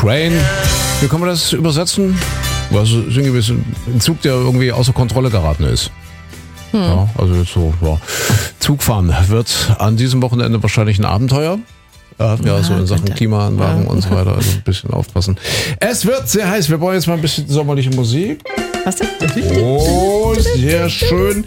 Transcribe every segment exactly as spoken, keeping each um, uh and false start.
Train. Wie kann man das übersetzen? Was sinngemäß ein Zug, der irgendwie außer Kontrolle geraten ist. Hm. Ja, also jetzt so, ja. Zugfahren wird an diesem Wochenende wahrscheinlich ein Abenteuer. Ja, ja, ja, so in Sachen Klimaanlagen ja. und so weiter. Also ein bisschen aufpassen. Es wird sehr heiß. Wir brauchen jetzt mal ein bisschen sommerliche Musik. Was denn? Oh, sehr schön.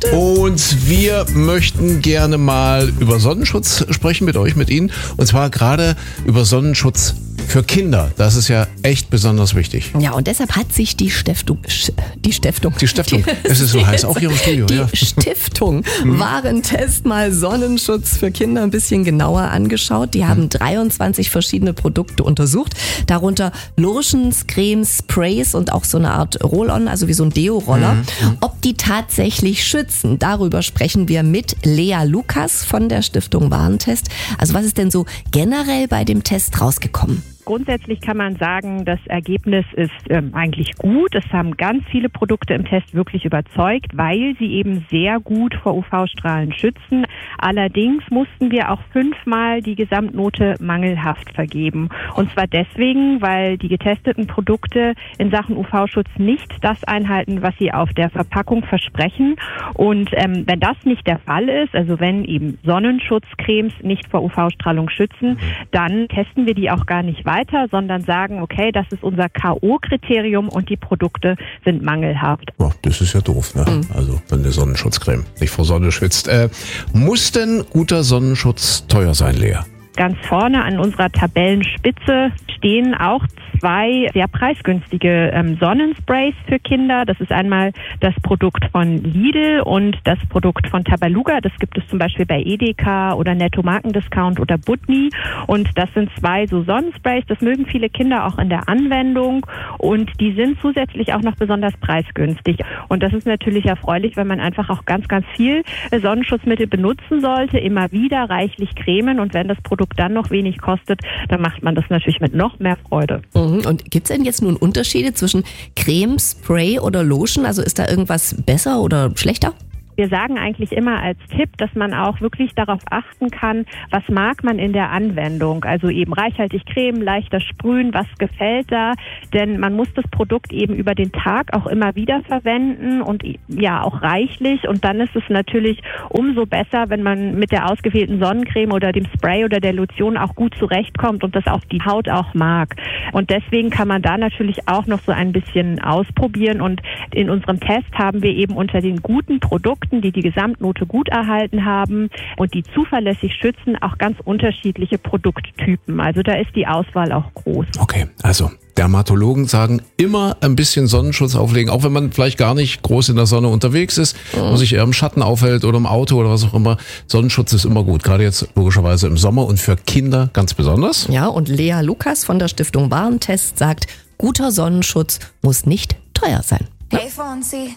Und wir möchten gerne mal über Sonnenschutz sprechen mit euch, mit Ihnen. Und zwar gerade über Sonnenschutz für Kinder. Das ist ja echt besonders wichtig. Ja, und deshalb hat sich die Stiftung, die Stiftung, die Stiftung, es ist so heiß, auch hier im Studio. Die ja. Stiftung Warentest mal Sonnenschutz für Kinder ein bisschen genauer angeschaut. Die haben dreiundzwanzig verschiedene Produkte untersucht, darunter Lotions, Cremes, Sprays und auch so eine Art Roll-on, also wie so ein Deo-Roller. Mhm. Ob die tatsächlich schützen, darüber sprechen wir mit Lea Lukas von der Stiftung Warentest. Also was ist denn so generell bei dem Test rausgekommen? Grundsätzlich kann man sagen, das Ergebnis ist ähm, eigentlich gut. Es haben ganz viele Produkte im Test wirklich überzeugt, weil sie eben sehr gut vor U V-Strahlen schützen. Allerdings mussten wir auch fünfmal die Gesamtnote mangelhaft vergeben. Und zwar deswegen, weil die getesteten Produkte in Sachen U V-Schutz nicht das einhalten, was sie auf der Verpackung versprechen. Und ähm, wenn das nicht der Fall ist, also wenn eben Sonnenschutzcremes nicht vor U V-Strahlung schützen, dann testen wir die auch gar nicht weiter. Weiter, sondern sagen, okay, das ist unser K O-Kriterium und die Produkte sind mangelhaft. Oh, das ist ja doof, ne? Mhm. Also wenn eine Sonnenschutzcreme nicht vor Sonne schützt. Äh, muss denn guter Sonnenschutz teuer sein, Lea? Ganz vorne an unserer Tabellenspitze stehen auch zwei sehr preisgünstige ähm, Sonnensprays für Kinder. Das ist einmal das Produkt von Lidl und das Produkt von Tabaluga. Das gibt es zum Beispiel bei Edeka oder Netto Markendiscount oder Budni. Und das sind zwei so Sonnensprays. Das mögen viele Kinder auch in der Anwendung. Und die sind zusätzlich auch noch besonders preisgünstig. Und das ist natürlich erfreulich, weil man einfach auch ganz, ganz viel Sonnenschutzmittel benutzen sollte. Immer wieder reichlich cremen. Und wenn das Produkt dann noch wenig kostet, dann macht man das natürlich mit noch mehr Freude. Und gibt es denn jetzt nun Unterschiede zwischen Creme, Spray oder Lotion? Also ist da irgendwas besser oder schlechter? Wir sagen eigentlich immer als Tipp, dass man auch wirklich darauf achten kann, was mag man in der Anwendung. Also eben reichhaltig cremen, leichter sprühen, was gefällt da. Denn man muss das Produkt eben über den Tag auch immer wieder verwenden und ja auch reichlich. Und dann ist es natürlich umso besser, wenn man mit der ausgewählten Sonnencreme oder dem Spray oder der Lotion auch gut zurechtkommt und das auch die Haut auch mag. Und deswegen kann man da natürlich auch noch so ein bisschen ausprobieren. Und in unserem Test haben wir eben unter den guten Produkten, die die Gesamtnote gut erhalten haben und die zuverlässig schützen, auch ganz unterschiedliche Produkttypen. Also da ist die Auswahl auch groß. Okay, also Dermatologen sagen, immer ein bisschen Sonnenschutz auflegen, auch wenn man vielleicht gar nicht groß in der Sonne unterwegs ist, mhm. und sich eher im Schatten aufhält oder im Auto oder was auch immer. Sonnenschutz ist immer gut, gerade jetzt logischerweise im Sommer und für Kinder ganz besonders. Ja, und Lea Lukas von der Stiftung Warentest sagt, guter Sonnenschutz muss nicht teuer sein. Hey Fonzie.